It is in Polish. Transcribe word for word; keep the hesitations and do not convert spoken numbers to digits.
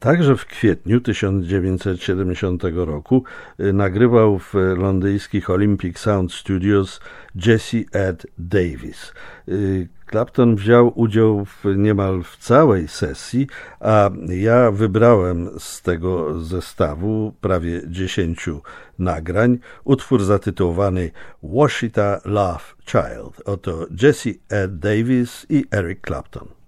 Także w kwietniu tysiąc dziewięćset siedemdziesiątego roku nagrywał w londyńskich Olympic Sound Studios Jesse Ed Davis. Clapton wziął udział w niemal w całej sesji, a ja wybrałem z tego zestawu prawie dziesięciu nagrań utwór zatytułowany Washita Love Child. Oto Jesse Ed Davis i Eric Clapton.